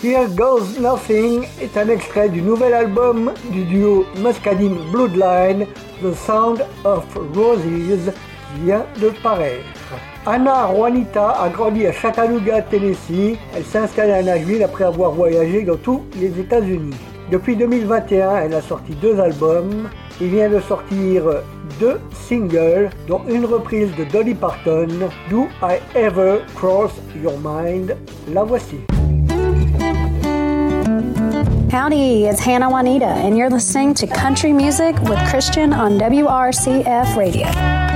Here Goes Nothing est un extrait du nouvel album du duo Muscadine Bloodline, The Sound of Roses, qui vient de paraître. Anna Juanita a grandi à Chattanooga, Tennessee. Elle s'est installée à Nashville après avoir voyagé dans tous les États-Unis. Depuis 2021, elle a sorti 2 albums. Il vient de sortir 2 singles, dont une reprise de Dolly Parton, Do I Ever Cross Your Mind? La voici. Howdy, it's Hannah Juanita, and you're listening to Country Music with Christian on WRCF Radio.